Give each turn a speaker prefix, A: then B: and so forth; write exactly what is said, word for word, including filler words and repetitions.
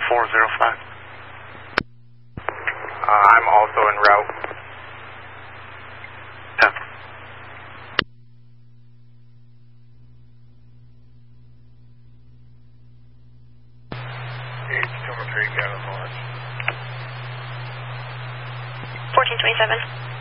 A: four zero five.
B: Uh, I'm also en route.
A: ten.
B: H two three, Gavin Lodge.
C: fourteen twenty-seven.